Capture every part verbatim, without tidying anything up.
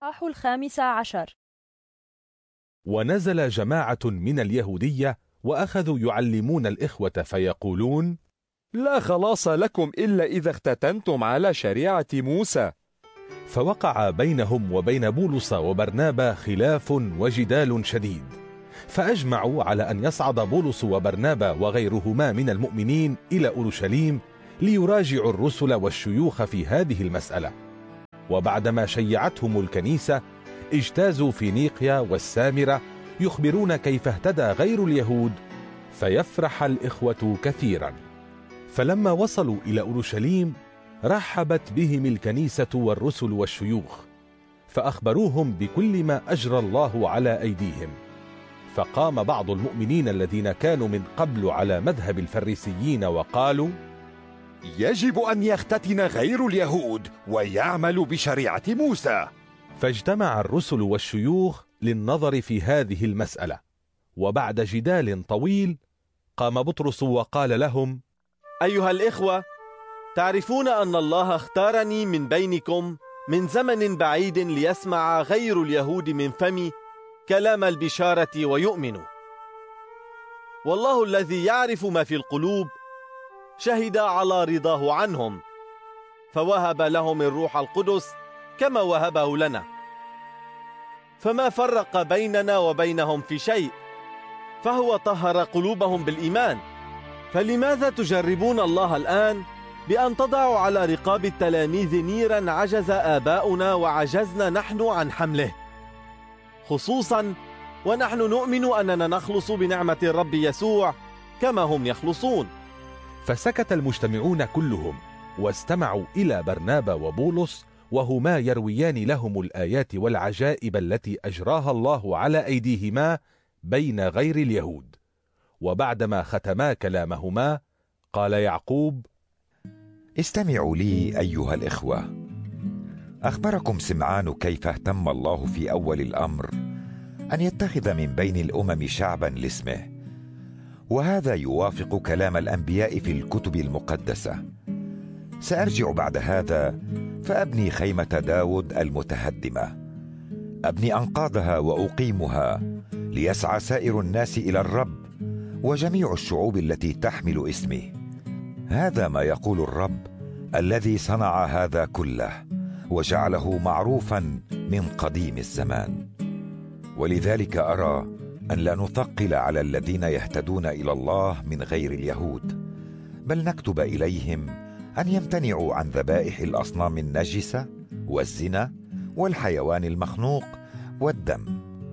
الإصحاح الخامس عشر. ونزل جماعة من اليهودية وأخذوا يعلمون الإخوة فيقولون: لا خلاص لكم إلا إذا اختتنتم على شريعة موسى. فوقع بينهم وبين بولس وبرنابا خلاف وجدال شديد، فأجمعوا على أن يصعد بولس وبرنابا وغيرهما من المؤمنين إلى أورشليم ليراجعوا الرسل والشيوخ في هذه المسألة. وبعدما شيعتهم الكنيسة اجتازوا فينيقيا والسامرة يخبرون كيف اهتدى غير اليهود، فيفرح الإخوة كثيرا. فلما وصلوا إلى أورشليم رحبت بهم الكنيسة والرسل والشيوخ، فأخبروهم بكل ما أجرى الله على أيديهم. فقام بعض المؤمنين الذين كانوا من قبل على مذهب الفريسيين وقالوا: يجب أن يختتن غير اليهود ويعمل بشريعة موسى. فاجتمع الرسل والشيوخ للنظر في هذه المسألة، وبعد جدال طويل قام بطرس وقال لهم: أيها الإخوة، تعرفون أن الله اختارني من بينكم من زمن بعيد ليسمع غير اليهود من فمي كلام البشارة ويؤمنوا. والله الذي يعرف ما في القلوب شهد على رضاه عنهم، فوهب لهم الروح القدس كما وهبه لنا. فما فرق بيننا وبينهم في شيء، فهو طهر قلوبهم بالإيمان. فلماذا تجربون الله الآن بأن تضعوا على رقاب التلاميذ نيرا عجز آباؤنا وعجزنا نحن عن حمله، خصوصا ونحن نؤمن أننا نخلص بنعمة الرب يسوع كما هم يخلصون؟ فسكت المجتمعون كلهم واستمعوا إلى برنابا وبولس، وهما يرويان لهم الآيات والعجائب التي أجراها الله على أيديهما بين غير اليهود. وبعدما ختما كلامهما قال يعقوب: استمعوا لي أيها الإخوة. أخبركم سمعان كيف اهتم الله في أول الأمر أن يتخذ من بين الأمم شعبا لاسمه، وهذا يوافق كلام الأنبياء في الكتب المقدسة. سأرجع بعد هذا فأبني خيمة داود المتهدمة، أبني أنقاضها وأقيمها، ليسعى سائر الناس إلى الرب وجميع الشعوب التي تحمل اسمي. هذا ما يقول الرب الذي صنع هذا كله وجعله معروفا من قديم الزمان. ولذلك أرى أن لا نثقل على الذين يهتدون إلى الله من غير اليهود، بل نكتب إليهم أن يمتنعوا عن ذبائح الأصنام النجسة والزنا والحيوان المخنوق والدم.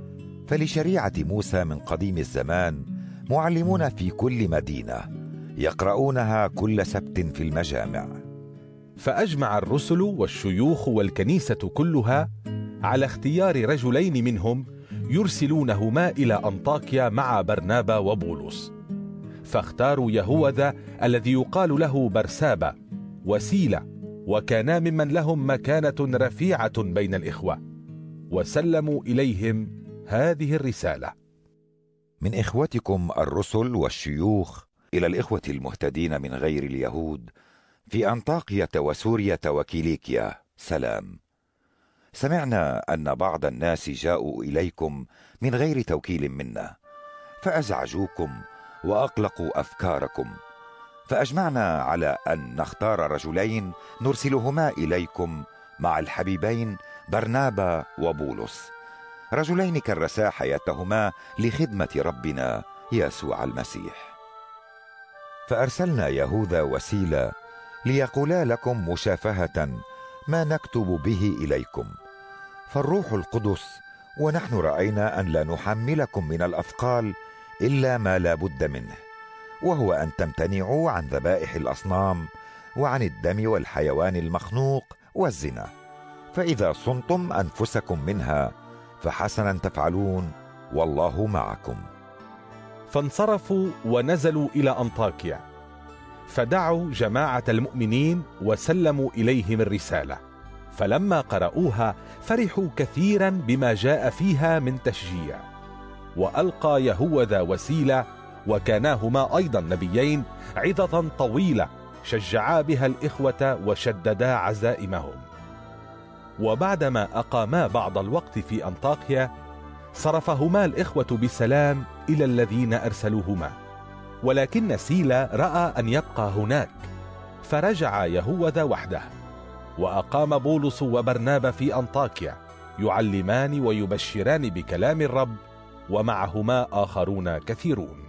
فلشريعة موسى من قديم الزمان معلمون في كل مدينة يقرؤونها كل سبت في المجامع. فأجمع الرسل والشيوخ والكنيسة كلها على اختيار رجلين منهم يرسلونهما إلى أنطاكيا مع برنابا وبولس. فاختاروا يهوذا الذي يقال له برسابا وسيلة، وكانا ممن لهم مكانة رفيعة بين الإخوة، وسلموا إليهم هذه الرسالة: من إخوتكم الرسل والشيوخ إلى الإخوة المهتدين من غير اليهود في أنطاكية وسوريا وكيليكيا سلام. سمعنا أن بعض الناس جاءوا إليكم من غير توكيل منا، فأزعجوكم وأقلقوا أفكاركم، فأجمعنا على أن نختار رجلين نرسلهما إليكم مع الحبيبين برنابا وبولس، رجلين كرسا حياتهما لخدمة ربنا يسوع المسيح. فأرسلنا يهوذا وسيلة ليقولا لكم مشافهة ما نكتب به إليكم. فالروح القدس ونحن رأينا أن لا نحملكم من الأثقال إلا ما لا بد منه، وهو أن تمتنعوا عن ذبائح الأصنام وعن الدم والحيوان المخنوق والزنا. فإذا صنتم أنفسكم منها فحسنا تفعلون، والله معكم. فانصرفوا ونزلوا إلى أنطاكيا، فدعوا جماعة المؤمنين وسلموا إليهم الرسالة. فلما قرأوها فرحوا كثيرا بما جاء فيها من تشجيع. وألقى يهوذا وسيلة، وكاناهما أيضا نبيين، عظة طويلة شجعا بها الإخوة وشددا عزائمهم. وبعدما أقاما بعض الوقت في أنطاكيا صرفهما الإخوة بسلام إلى الذين أرسلوهما، ولكن سيلا رأى أن يبقى هناك فرجع يهوذا وحده، وأقام بولس وبرنابا في أنطاكيا يعلمان ويبشران بكلام الرب، ومعهما آخرون كثيرون.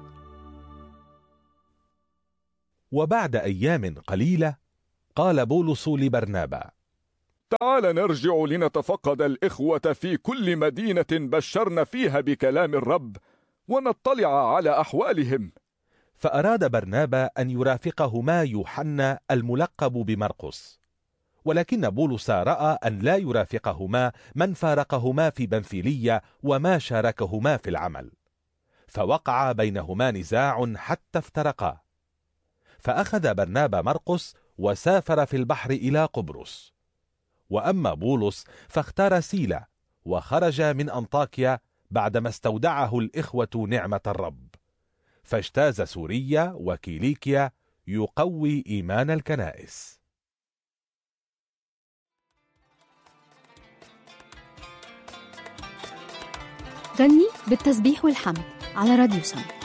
وبعد أيام قليلة قال بولس لبرنابا: تعال نرجع لنتفقد الإخوة في كل مدينة بشرنا فيها بكلام الرب ونطلع على أحوالهم. فأراد برنابا أن يرافقهما يوحنا الملقب بمرقس، ولكن بولس رأى أن لا يرافقهما من فارقهما في بنفيلية وما شاركهما في العمل، فوقع بينهما نزاع حتى افترقا. فأخذ برنابا مرقس وسافر في البحر إلى قبرص، وأما بولس فاختار سيلا وخرج من أنطاكيا بعدما استودعه الإخوة نعمة الرب، فاجتاز سوريا وكيليكيا يقوي إيمان الكنائس. غني بالتسبيح والحمد على راديو سم.